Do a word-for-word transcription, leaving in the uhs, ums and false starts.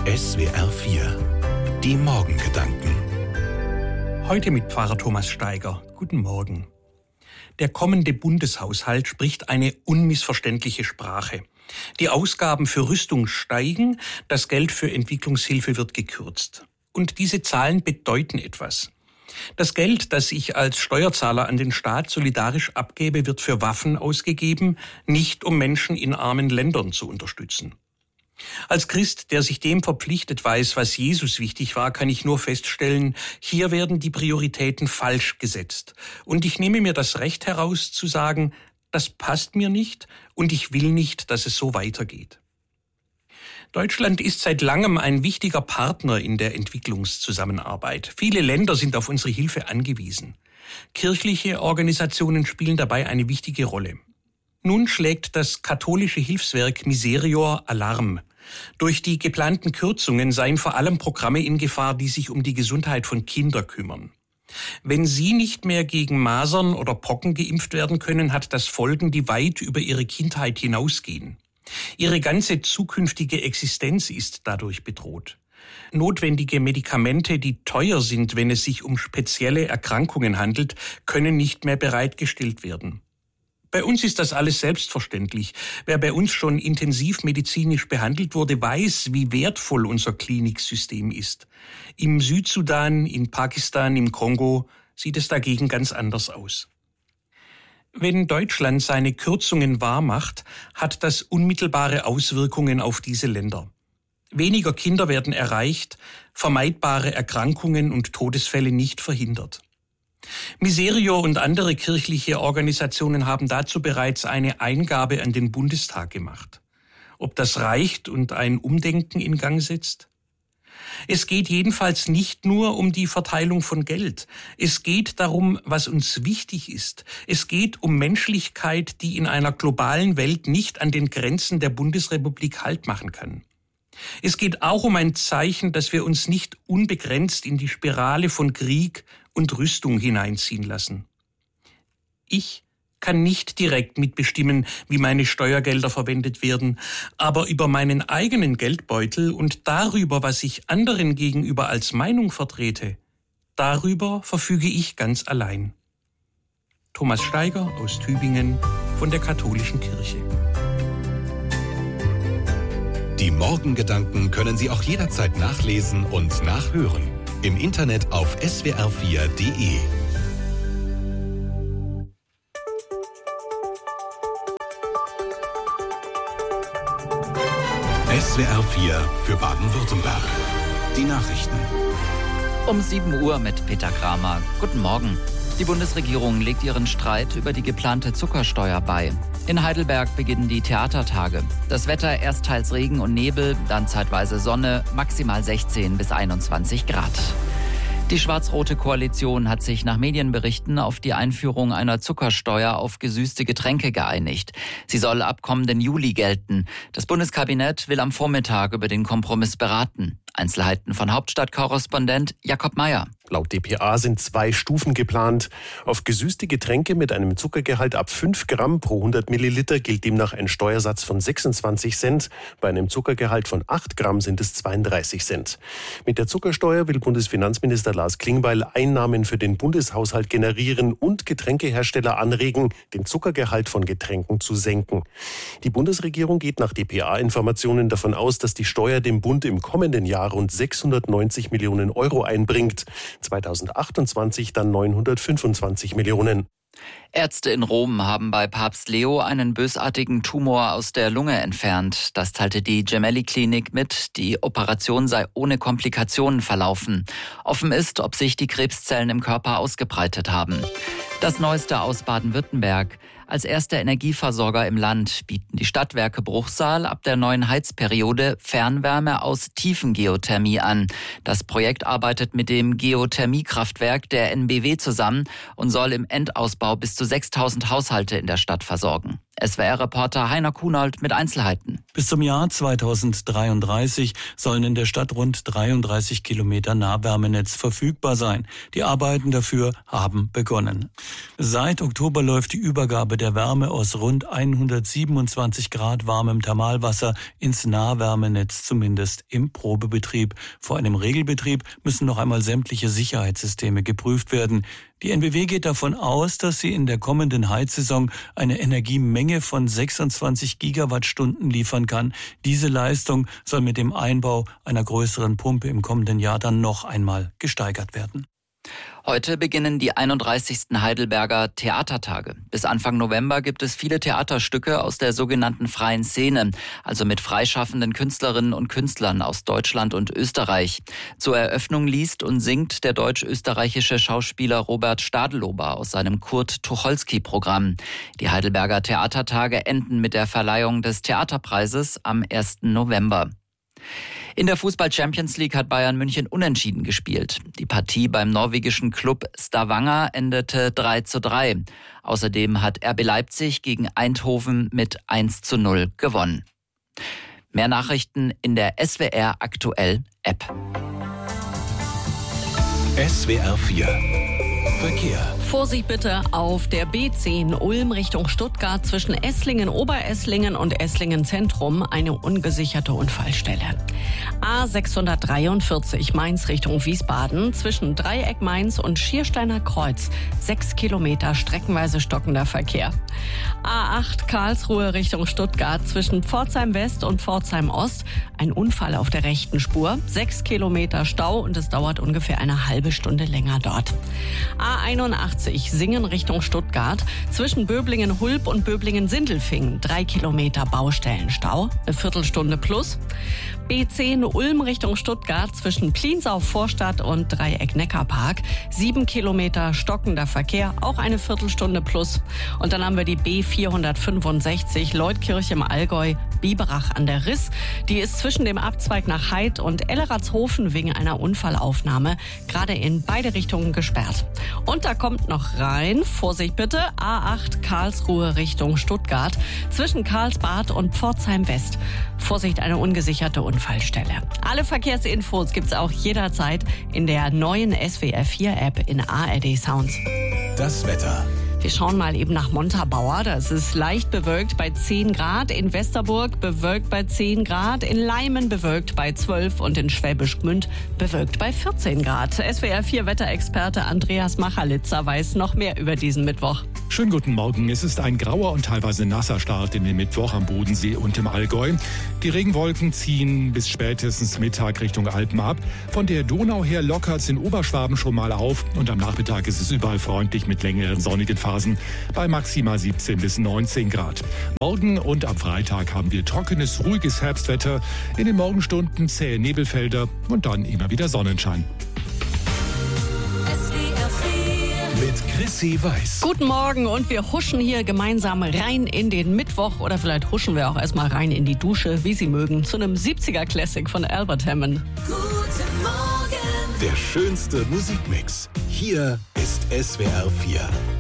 S W R vier. Die Morgengedanken. Heute mit Pfarrer Thomas Steiger. Guten Morgen. Der kommende Bundeshaushalt spricht eine unmissverständliche Sprache. Die Ausgaben für Rüstung steigen, das Geld für Entwicklungshilfe wird gekürzt. Und diese Zahlen bedeuten etwas. Das Geld, das ich als Steuerzahler an den Staat solidarisch abgebe, wird für Waffen ausgegeben, nicht um Menschen in armen Ländern zu unterstützen. Als Christ, der sich dem verpflichtet weiß, was Jesus wichtig war, kann ich nur feststellen, hier werden die Prioritäten falsch gesetzt. Und ich nehme mir das Recht heraus zu sagen, das passt mir nicht und ich will nicht, dass es so weitergeht. Deutschland ist seit langem ein wichtiger Partner in der Entwicklungszusammenarbeit. Viele Länder sind auf unsere Hilfe angewiesen. Kirchliche Organisationen spielen dabei eine wichtige Rolle. Nun schlägt das katholische Hilfswerk Miserior Alarm. Durch die geplanten Kürzungen seien vor allem Programme in Gefahr, die sich um die Gesundheit von Kindern kümmern. Wenn sie nicht mehr gegen Masern oder Pocken geimpft werden können, hat das Folgen, die weit über ihre Kindheit hinausgehen. Ihre ganze zukünftige Existenz ist dadurch bedroht. Notwendige Medikamente, die teuer sind, wenn es sich um spezielle Erkrankungen handelt, können nicht mehr bereitgestellt werden. Bei uns ist das alles selbstverständlich. Wer bei uns schon intensiv medizinisch behandelt wurde, weiß, wie wertvoll unser Kliniksystem ist. Im Südsudan, in Pakistan, im Kongo sieht es dagegen ganz anders aus. Wenn Deutschland seine Kürzungen wahrmacht, hat das unmittelbare Auswirkungen auf diese Länder. Weniger Kinder werden erreicht, vermeidbare Erkrankungen und Todesfälle nicht verhindert. Miserior und andere kirchliche Organisationen haben dazu bereits eine Eingabe an den Bundestag gemacht. Ob das reicht und ein Umdenken in Gang setzt? Es geht jedenfalls nicht nur um die Verteilung von Geld. Es geht darum, was uns wichtig ist. Es geht um Menschlichkeit, die in einer globalen Welt nicht an den Grenzen der Bundesrepublik Halt machen kann. Es geht auch um ein Zeichen, dass wir uns nicht unbegrenzt in die Spirale von Krieg und Rüstung hineinziehen lassen. Ich kann nicht direkt mitbestimmen, wie meine Steuergelder verwendet werden, aber über meinen eigenen Geldbeutel und darüber, was ich anderen gegenüber als Meinung vertrete, darüber verfüge ich ganz allein. Thomas Steiger aus Tübingen von der Katholischen Kirche. Die Morgengedanken können Sie auch jederzeit nachlesen und nachhören. Im Internet auf S W R vier Punkt de. S W R vier für Baden-Württemberg. Die Nachrichten. Um sieben Uhr mit Peter Kramer. Guten Morgen. Die Bundesregierung legt ihren Streit über die geplante Zuckersteuer bei. In Heidelberg beginnen die Theatertage. Das Wetter erst teils Regen und Nebel, dann zeitweise Sonne, maximal sechzehn bis einundzwanzig Grad. Die schwarz-rote Koalition hat sich nach Medienberichten auf die Einführung einer Zuckersteuer auf gesüßte Getränke geeinigt. Sie soll ab kommenden Juli gelten. Das Bundeskabinett will am Vormittag über den Kompromiss beraten. Einzelheiten von Hauptstadtkorrespondent Jakob Meyer. Laut D P A sind zwei Stufen geplant. Auf gesüßte Getränke mit einem Zuckergehalt ab fünf Gramm pro hundert Milliliter gilt demnach ein Steuersatz von sechsundzwanzig Cent. Bei einem Zuckergehalt von acht Gramm sind es zweiunddreißig Cent. Mit der Zuckersteuer will Bundesfinanzminister Lars Klingbeil Einnahmen für den Bundeshaushalt generieren und Getränkehersteller anregen, den Zuckergehalt von Getränken zu senken. Die Bundesregierung geht nach D P A-Informationen davon aus, dass die Steuer dem Bund im kommenden Jahr rund sechshundertneunzig Millionen Euro einbringt. zweitausendachtundzwanzig dann neunhundertfünfundzwanzig Millionen. Ärzte in Rom haben bei Papst Leo einen bösartigen Tumor aus der Lunge entfernt. Das teilte die Gemelli-Klinik mit. Die Operation sei ohne Komplikationen verlaufen. Offen ist, ob sich die Krebszellen im Körper ausgebreitet haben. Das Neueste aus Baden-Württemberg. Als erster Energieversorger im Land bieten die Stadtwerke Bruchsal ab der neuen Heizperiode Fernwärme aus Tiefengeothermie an. Das Projekt arbeitet mit dem Geothermiekraftwerk der N B W zusammen und soll im Endausbau bis zu sechstausend Haushalte in der Stadt versorgen. S W R-Reporter Heiner Kunold mit Einzelheiten. Bis zum Jahr zweitausenddreiunddreißig sollen in der Stadt rund dreiunddreißig Kilometer Nahwärmenetz verfügbar sein. Die Arbeiten dafür haben begonnen. Seit Oktober läuft die Übergabe der Wärme aus rund hundertsiebenundzwanzig Grad warmem Thermalwasser ins Nahwärmenetz, zumindest im Probebetrieb. Vor einem Regelbetrieb müssen noch einmal sämtliche Sicherheitssysteme geprüft werden. Die N B W geht davon aus, dass sie in der kommenden Heizsaison eine Energiemenge von sechsundzwanzig Gigawattstunden liefern kann. Diese Leistung soll mit dem Einbau einer größeren Pumpe im kommenden Jahr dann noch einmal gesteigert werden. Heute beginnen die einunddreißigsten Heidelberger Theatertage. Bis Anfang November gibt es viele Theaterstücke aus der sogenannten freien Szene, also mit freischaffenden Künstlerinnen und Künstlern aus Deutschland und Österreich. Zur Eröffnung liest und singt der deutsch-österreichische Schauspieler Robert Stadelober aus seinem Kurt-Tucholsky-Programm. Die Heidelberger Theatertage enden mit der Verleihung des Theaterpreises am ersten November. In der Fußball-Champions League hat Bayern München unentschieden gespielt. Die Partie beim norwegischen Club Stavanger endete drei zu drei. Außerdem hat R B Leipzig gegen Eindhoven mit eins zu null gewonnen. Mehr Nachrichten in der S W R Aktuell App. S W R vier Verkehr. Vorsicht bitte auf der B zehn Ulm Richtung Stuttgart zwischen Esslingen, Oberesslingen und Esslingen Zentrum eine ungesicherte Unfallstelle. A sechshundertdreiundvierzig Mainz Richtung Wiesbaden zwischen Dreieck Mainz und Schiersteiner Kreuz. Sechs Kilometer streckenweise stockender Verkehr. A acht Karlsruhe Richtung Stuttgart zwischen Pforzheim West und Pforzheim Ost. Ein Unfall auf der rechten Spur. Sechs Kilometer Stau und es dauert ungefähr eine halbe Stunde länger dort. A einundachtzig Singen Richtung Stuttgart zwischen Böblingen-Hulb und Böblingen-Sindelfingen. Drei Kilometer Baustellenstau, eine Viertelstunde plus. B zehn Ulm Richtung Stuttgart zwischen Pliensau Vorstadt und Dreieck Neckarpark. Sieben Kilometer stockender Verkehr, auch eine Viertelstunde plus. Und dann haben wir die B vierhundertfünfundsechzig Leutkirch im Allgäu, Biberach an der Riss. Die ist zwischen dem Abzweig nach Heid und Elleratshofen wegen einer Unfallaufnahme gerade in beide Richtungen gesperrt. Und da kommt noch rein, Vorsicht bitte, A acht Karlsruhe Richtung Stuttgart zwischen Karlsbad und Pforzheim West. Vorsicht, eine ungesicherte Unfallstelle. Alle Verkehrsinfos gibt's auch jederzeit in der neuen S W R vier App in A R D Sounds. Das Wetter. Wir schauen mal eben nach Montabaur. Das ist leicht bewölkt bei zehn Grad. In Westerburg bewölkt bei zehn Grad. In Leimen bewölkt bei zwölf und in Schwäbisch Gmünd bewölkt bei vierzehn Grad. S W R vier Wetterexperte Andreas Machalitzer weiß noch mehr über diesen Mittwoch. Schönen guten Morgen. Es ist ein grauer und teilweise nasser Start in den Mittwoch am Bodensee und im Allgäu. Die Regenwolken ziehen bis spätestens Mittag Richtung Alpen ab. Von der Donau her lockert es in Oberschwaben schon mal auf. Und am Nachmittag ist es überall freundlich mit längeren sonnigen Phasen bei maximal siebzehn bis neunzehn Grad. Morgen und am Freitag haben wir trockenes, ruhiges Herbstwetter. In den Morgenstunden zähe Nebelfelder und dann immer wieder Sonnenschein. Mit Chrissy Weiß. Guten Morgen und wir huschen hier gemeinsam rein in den Mittwoch oder vielleicht huschen wir auch erstmal rein in die Dusche, wie Sie mögen, zu einem siebziger Classic von Albert Hammond. Guten Morgen. Der schönste Musikmix. Hier ist S W R vier.